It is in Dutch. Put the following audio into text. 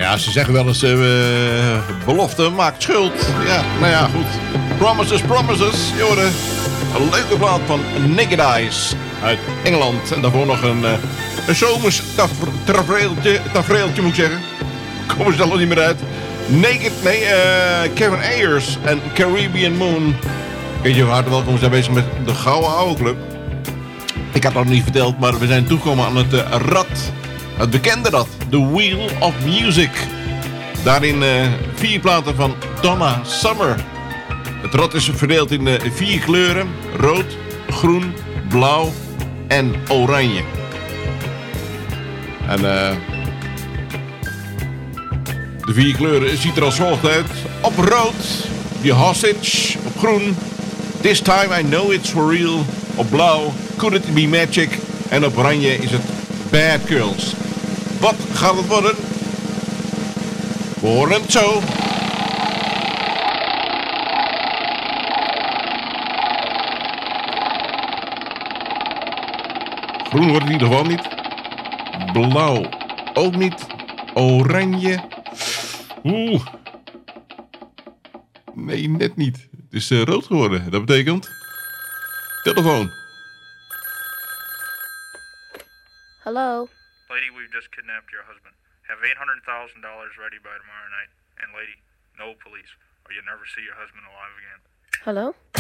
Ja, ze zeggen wel eens, belofte maakt schuld. Ja, nou ja, goed. Promises, promises. Joren, een leuke plaat van Naked Eyes uit Engeland. En daarvoor nog een zomers tafereeltje moet ik zeggen. Komen ze er al niet meer uit. Kevin Ayers en Caribbean Moon. Weet je, hartelijk welkom, we zijn bezig met de Gouden Oude Club. Ik had het nog niet verteld, maar we zijn toegekomen aan het rad. Het bekende rad, The Wheel of Music. Daarin 4 platen van Donna Summer. Het rad is verdeeld in 4 kleuren. Rood, groen, blauw en oranje. En de 4 kleuren ziet er als volgt uit. Op rood, The Hostage. Op groen, This Time I Know It's For Real. Op blauw, Could It Be Magic. En op oranje is het Bad Girls. Wat gaat het worden? We horen het zo. Groen wordt het in ieder geval niet. Blauw ook niet. Oranje. Oeh. Nee, net niet. Het is rood geworden. Dat betekent... Telefoon. Hello? Lady, we've just kidnapped your husband. Have $800,000 ready by tomorrow night. And lady, no police, or you'll never see your husband alive again. Hello?